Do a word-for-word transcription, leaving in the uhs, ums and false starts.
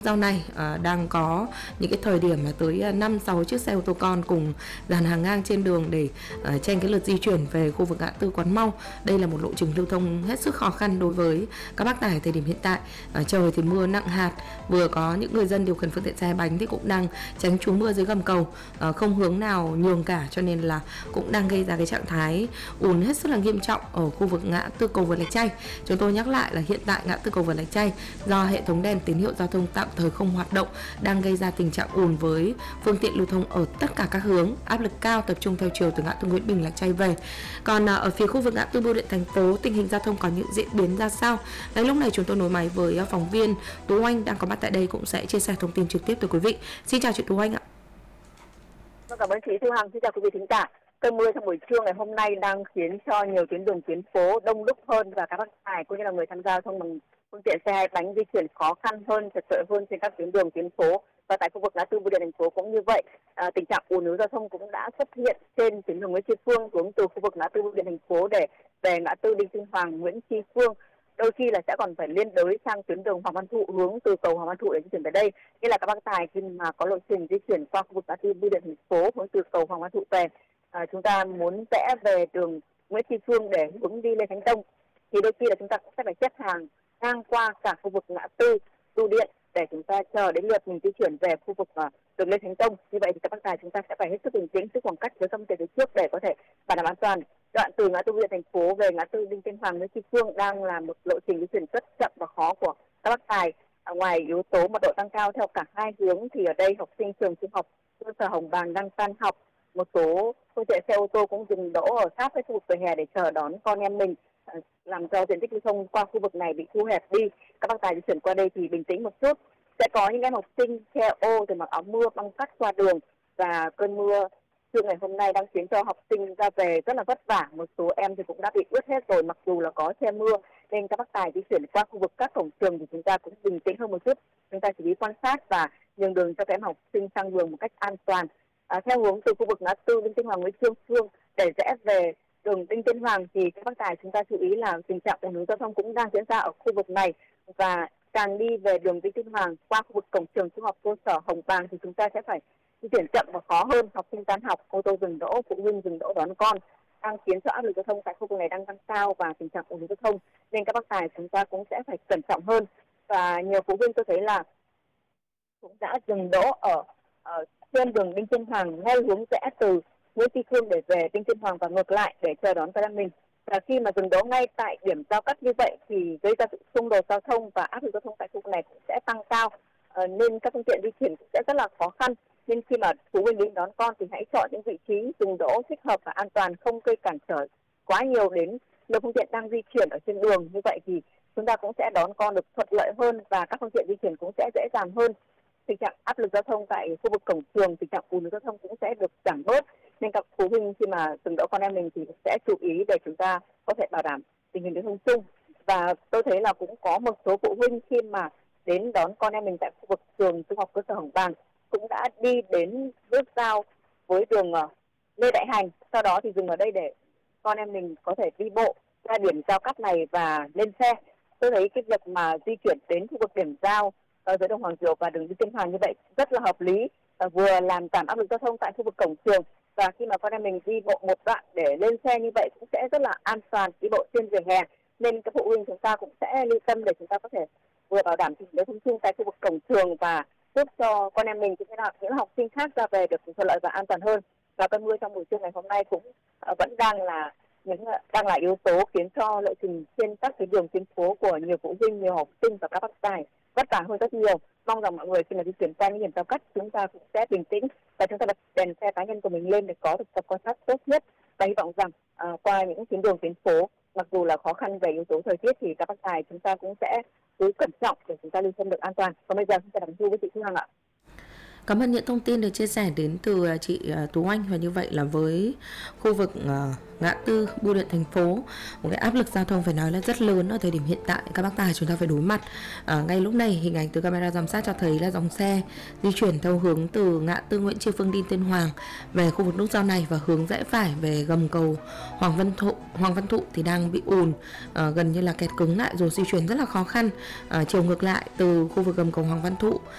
Dạo này à, đang có những cái thời điểm mà tới à, năm sáu chiếc xe ô tô con cùng dàn hàng ngang trên đường để à, tranh cái lượt di chuyển về khu vực ngã tư Quán Mau. Đây là một lộ trình lưu thông hết sức khó khăn đối với các bác tài thời điểm hiện tại. À, trời thì mưa nặng hạt, vừa có những người dân điều khiển phương tiện xe bánh thì cũng đang tránh trú mưa dưới gầm cầu, à, không hướng nào nhường cả, cho nên là cũng đang gây ra cái trạng thái ùn hết sức là nghiêm trọng ở khu vực ngã tư cầu vượt Lạch Tray. Chúng tôi nhắc lại là hiện tại ngã tư cầu vượt Lạch Tray do hệ thống đèn tín hiệu giao thông tạm thời không hoạt động đang gây ra tình trạng ùn với phương tiện lưu thông ở tất cả các hướng, áp lực cao tập trung theo chiều từ ngã tư Nguyễn Bình Lạch Tray về. Còn ở phía khu vực ngã tư Bưu điện thành phố, tình hình giao thông có những diễn biến ra sao? Ngay lúc này chúng tôi nối máy với phóng viên Tú Anh đang có mặt tại đây cũng sẽ chia sẻ thông tin trực tiếp tới quý vị. Xin chào chị Tú Anh ạ. Vâng, cảm ơn chị Thu Hằng. Xin chào quý vị thính giả. Cơn mưa trong buổi trưa ngày hôm nay đang khiến cho nhiều tuyến đường tuyến phố đông đúc hơn và các bác tài cũng như là người tham gia giao thông bằng phương tiện xe hai bánh di chuyển khó khăn hơn, trật tự hơn trên các tuyến đường tuyến phố. Và tại khu vực ngã tư Bưu điện thành phố cũng như vậy, à, tình trạng ùn ứ giao thông cũng đã xuất hiện trên tuyến đường Nguyễn Tri Phương hướng từ khu vực ngã tư Bưu điện thành phố để về ngã tư Đinh Tiên Hoàng, Nguyễn Tri Phương. Đôi khi là sẽ còn phải liên đới sang tuyến đường Hoàng Văn Thụ hướng từ cầu Hoàng Văn Thụ để di chuyển về đây. Nghĩa là các bác tài khi mà có lộ trình di chuyển qua khu vực ngã tư Bưu điện thành phố hướng từ cầu Hoàng Văn Thụ về, à, chúng ta muốn rẽ về đường Nguyễn Tri Phương để hướng đi Lê Thánh Tông thì đôi khi là chúng ta cũng sẽ phải xếp hàng ngang qua cả khu vực ngã tư Bưu điện để chúng ta chờ đến lượt mình di chuyển về khu vực uh, đường Lê Thánh Tông. Như vậy thì các bác tài chúng ta sẽ phải hết sức bình tĩnh, giữ khoảng cách với phương tiện phía trước để có thể bảo đảm an toàn. Đoạn từ ngã tư Bưu điện thành phố về ngã tư Đinh Tiên Hoàng Nguyễn Tri Phương đang là một lộ trình di chuyển rất chậm và khó của các bác tài. À, ngoài yếu tố mật độ tăng cao theo cả hai hướng thì ở đây học sinh trường trung học cơ sở Hồng Bàng đang tan học, một số phương tiện xe ô tô cũng dừng đỗ ở sát với khu vực vỉa hè để chờ đón con em mình, làm cho diện tích lưu thông qua khu vực này bị thu hẹp đi. Các bác tài di chuyển qua đây thì bình tĩnh một chút. Sẽ có những em học sinh che ô thì mặc áo mưa băng cắt qua đường, và cơn mưa trưa ngày hôm nay đang khiến cho học sinh ra về rất là vất vả. Một số em thì cũng đã bị ướt hết rồi mặc dù là có che mưa, nên các bác tài di chuyển qua khu vực các cổng trường thì chúng ta cũng bình tĩnh hơn một chút. Chúng ta chỉ đi quan sát và nhường đường cho các em học sinh sang đường một cách an toàn. À, theo hướng từ khu vực ngã tư Đinh Tiên Hoàng Nguyễn Tri Phương để rẽ về đường Đinh Tiên Hoàng thì các bác tài chúng ta chú ý là tình trạng ùn ứ giao thông cũng đang diễn ra ở khu vực này, và càng đi về đường Đinh Tiên Hoàng qua khu vực cổng trường trung học cơ sở Hồng Bàng thì chúng ta sẽ phải di chuyển chậm và khó hơn. Học sinh tan học, ô tô dừng đỗ, phụ huynh dừng đỗ đón con đang khiến cho áp lực giao thông tại khu vực này đang tăng cao và tình trạng ùn ứ giao thông, nên các bác tài chúng ta cũng sẽ phải cẩn trọng hơn. Và nhiều phụ huynh tôi thấy là cũng đã dừng đỗ ở, ở trên đường Đinh Tiên Hoàng ngay hướng rẽ từ Nguyễn Tri Phương để về Đinh Tiên Hoàng và ngược lại để chờ đón con em mình. Và khi mà dừng đỗ ngay tại điểm giao cắt như vậy thì gây ra sự xung đột giao thông và áp lực giao thông tại khu vực này cũng sẽ tăng cao, à, nên các phương tiện di chuyển cũng sẽ rất là khó khăn. Nên khi mà phụ huynh đến đón con thì hãy chọn những vị trí dừng đỗ thích hợp và an toàn, không gây cản trở quá nhiều đến lượng phương tiện đang di chuyển ở trên đường. Như vậy thì chúng ta cũng sẽ đón con được thuận lợi hơn và các phương tiện di chuyển cũng sẽ dễ dàng hơn. Tình trạng áp lực giao thông tại khu vực cổng trường, tình trạng ùn ứ giao thông cũng sẽ được giảm bớt, nên các phụ huynh khi mà dừng đỗ con em mình thì sẽ chú ý để chúng ta có thể bảo đảm tình hình giao thông chung. Và tôi thấy là cũng có một số phụ huynh khi mà đến đón con em mình tại khu vực trường trung học cơ sở Hồng Bàng cũng đã đi đến nút giao với đường Lê Đại Hành, sau đó thì dừng ở đây để con em mình có thể đi bộ ra điểm giao cắt này và lên xe. Tôi thấy cái việc mà di chuyển đến khu vực điểm giao ở giữa đường Hoàng Diệu và đường Đinh Tiên Hoàng như vậy rất là hợp lý, và vừa làm giảm áp lực giao thông tại khu vực cổng trường, và khi mà con em mình đi bộ một đoạn để lên xe như vậy cũng sẽ rất là an toàn đi bộ trên vỉa hè. Nên các phụ huynh chúng ta cũng sẽ lưu tâm để chúng ta có thể vừa bảo đảm tình hình giao thông chung tại khu vực cổng trường và giúp cho con em mình cũng như là những học sinh khác ra về được thuận lợi và an toàn hơn. Và cơn mưa trong buổi trưa ngày hôm nay cũng uh, vẫn đang là những đang là yếu tố khiến cho lộ trình trên các cái đường tuyến phố của nhiều phụ huynh, nhiều học sinh và các bác tài vất vả hơn rất nhiều. Mong rằng mọi người khi mà di chuyển qua những điểm giao cắt chúng ta cũng sẽ bình tĩnh và chúng ta đặt đèn xe cá nhân của mình lên để có được tập quan sát tốt nhất, và hy vọng rằng uh, qua những tuyến đường tuyến phố mặc dù là khó khăn về yếu tố thời tiết thì các bác tài chúng ta cũng sẽ cứ cẩn trọng để chúng ta lưu thông được an toàn. Còn bây giờ chúng ta đắm thu với chị Thu Hằng ạ. Cảm ơn những thông tin được chia sẻ đến từ chị Tú Anh. Và như vậy là với khu vực uh, ngã tư Bưu điện thành phố, một cái áp lực giao thông phải nói là rất lớn ở thời điểm hiện tại các bác tài chúng ta phải đối mặt. Uh, ngay lúc này hình ảnh từ camera giám sát cho thấy là dòng xe di chuyển theo hướng từ ngã tư Nguyễn Tri Phương Đinh Tiên Hoàng về khu vực nút giao này và hướng rẽ phải về gầm cầu Hoàng Văn Thụ, Hoàng Văn Thụ thì đang bị ùn, uh, gần như là kẹt cứng lại rồi, di chuyển rất là khó khăn. Uh, chiều ngược lại từ khu vực gầm cầu Hoàng Văn Thụ